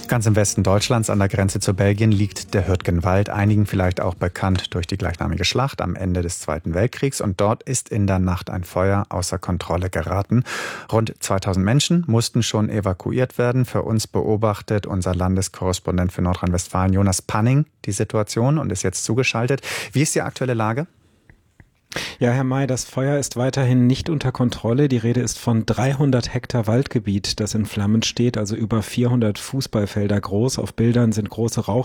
Ganz im Westen Deutschlands an der Grenze zu Belgien liegt der Hürtgenwald, einigen vielleicht auch bekannt durch die gleichnamige Schlacht am Ende des Zweiten Weltkriegs. Und dort ist in der Nacht ein Feuer außer Kontrolle geraten. Rund 2000 Menschen mussten schon evakuiert werden. Für uns beobachtet unser Landeskorrespondent für Nordrhein-Westfalen Jonas Panning die Situation und ist jetzt zugeschaltet. Wie ist die aktuelle Lage? Ja, Herr May, das Feuer ist weiterhin nicht unter Kontrolle. Die Rede ist von 300 Hektar Waldgebiet, das in Flammen steht, also über 400 Fußballfelder groß. Auf Bildern sind große